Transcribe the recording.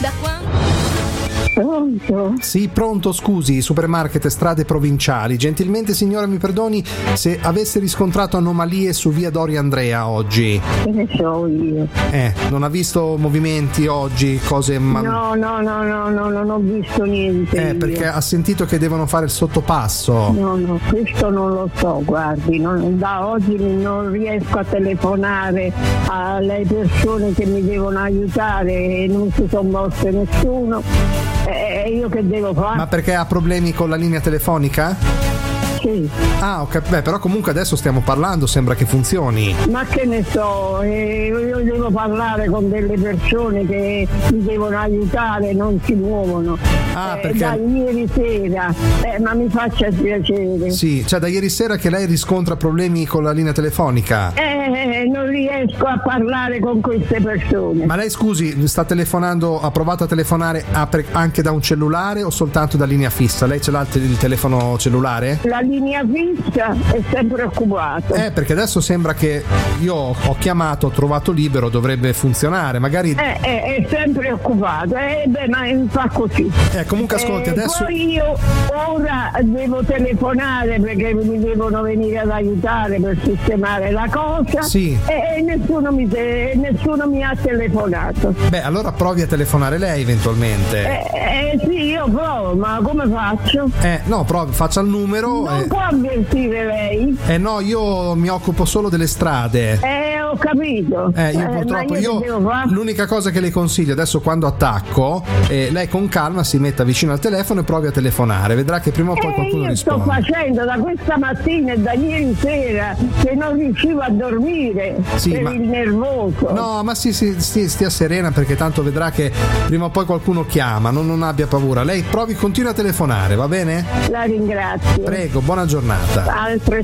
Da quando? Pronto? Sì, pronto, scusi, Supermarket Strade Provinciali. Gentilmente, signora, mi perdoni se avesse riscontrato anomalie su via Doria Andrea oggi. Che ne so io? Non ha visto movimenti oggi, cose... No, non ho visto niente. Perché ha sentito che devono fare il sottopasso. No, questo non lo so, guardi, da oggi non riesco a telefonare alle persone che mi devono aiutare e non si sono mosse nessuno. Io che devo fare? Ma perché ha problemi con la linea telefonica? Sì. Ah, ok, però comunque adesso stiamo parlando, sembra che funzioni. Ma che ne so, io devo parlare con delle persone che mi devono aiutare, non si muovono. Perché... Da ieri sera, ma mi faccia piacere. Sì, cioè da ieri sera che lei riscontra problemi con la linea telefonica. Non riesco a parlare con queste persone. Ma lei, scusi, sta telefonando, ha provato a telefonare anche da un cellulare o soltanto da linea fissa? Lei ce l'ha il telefono cellulare? La linea fissa è sempre occupata. Perché adesso sembra che io ho chiamato, ho trovato libero, dovrebbe funzionare, magari... È sempre occupato, ma fa così. Comunque ascolti, adesso... Poi io ora devo telefonare perché mi devono venire ad aiutare per sistemare la cosa. Sì. E nessuno mi ha telefonato. Beh, allora provi a telefonare lei eventualmente. Sì, io provo, ma come faccio? No, provi, faccia il numero. Non può avvertire lei? No, io mi occupo solo delle strade. Ho capito. Io purtroppo, l'unica cosa che le consiglio adesso quando attacco, lei con calma si metta vicino al telefono e provi a telefonare, vedrà che prima o poi qualcuno risponde. Sto facendo da questa mattina e da ieri sera che non riuscivo a dormire per il nervoso. No, ma sì, stia serena perché tanto vedrà che prima o poi qualcuno chiama, non abbia paura. Lei provi, continua a telefonare, va bene? La ringrazio. Prego, buona giornata. Altrettanto.